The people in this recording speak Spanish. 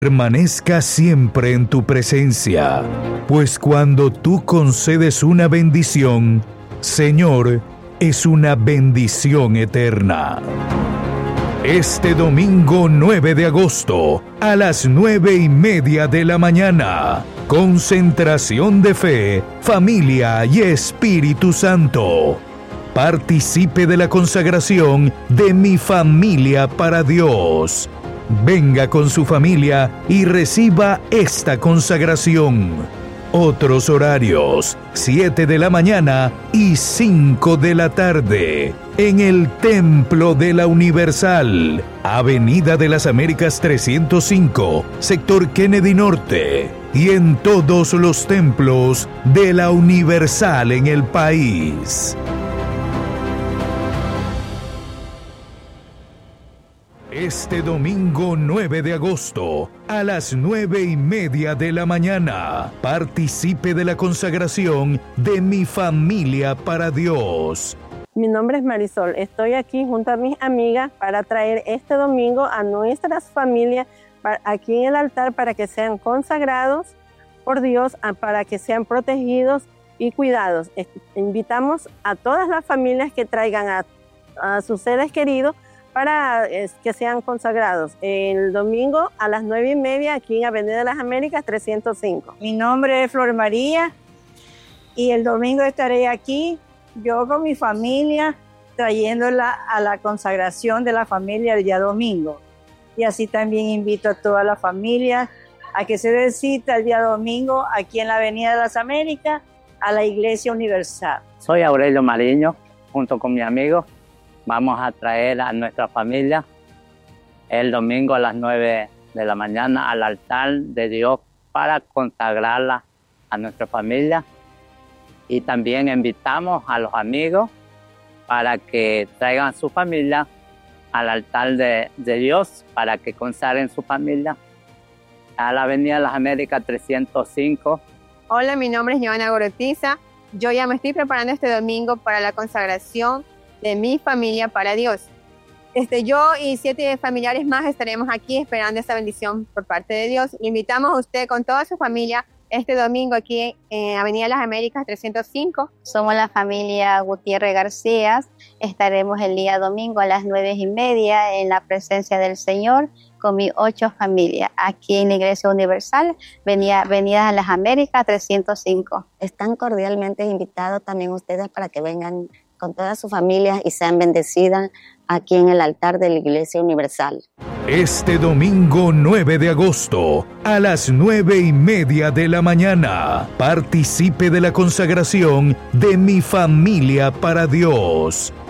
permanezca siempre en tu presencia, pues cuando tú concedes una bendición, Señor, es una bendición eterna. Este domingo 9 de agosto, a las 9:30 de la mañana, concentración de fe, familia y Espíritu Santo. Participe de la consagración de Mi Familia para Dios. Venga con su familia y reciba esta consagración. Otros horarios, 7 de la mañana y 5 de la tarde, en el Templo de la Universal, Avenida de las Américas 305, sector Kennedy Norte, y en todos los templos de la Universal en el país. Este domingo 9 de agosto, a las 9:30 de la mañana, participe de la consagración de Mi Familia para Dios. Mi nombre es Marisol, estoy aquí junto a mis amigas para traer este domingo a nuestras familias aquí en el altar para que sean consagrados por Dios, para que sean protegidos y cuidados. Invitamos a todas las familias que traigan a sus seres queridos para que sean consagrados. El domingo a las 9:30 aquí en Avenida de las Américas 305. Mi nombre es Flor María y el domingo estaré aquí, yo con mi familia, trayéndola a la consagración de la familia el día domingo. Y así también invito a toda la familia a que se dé cita el día domingo aquí en la Avenida de las Américas a la Iglesia Universal. Soy Aurelio Mariño, junto con mi amigo. Vamos a traer a nuestra familia el domingo a las 9 de la mañana al altar de Dios para consagrarla a nuestra familia. Y también invitamos a los amigos para que traigan a su familia al altar de Dios para que consagren su familia a la Avenida de las Américas 305. Hola, mi nombre es Joana Gorotiza. Yo ya me estoy preparando este domingo para la consagración de Mi Familia para Dios. Yo y 7 familiares más estaremos aquí esperando esa bendición por parte de Dios. Le invitamos a usted con toda su familia este domingo aquí en Avenida Las Américas 305. Somos la familia Gutiérrez García. Estaremos el día domingo a las 9:30 en la presencia del Señor con mis 8 familias aquí en la Iglesia Universal, Avenida Las Américas 305. Están cordialmente invitados también ustedes para que vengan con todas sus familias y sean bendecidas aquí en el altar de la Iglesia Universal. Este domingo 9 de agosto, a las 9:30 de la mañana, participe de la consagración de Mi Familia para Dios.